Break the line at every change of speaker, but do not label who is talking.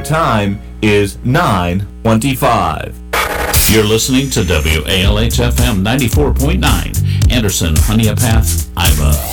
time is 9:25.
You're listening to WALH-FM 94.9, Anderson, Honea Path, Iowa.